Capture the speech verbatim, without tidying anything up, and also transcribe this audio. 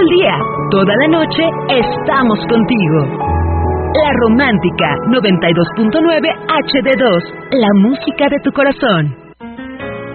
el día, toda la noche, estamos contigo. La Romántica noventa y dos punto nueve H D dos, la música de tu corazón.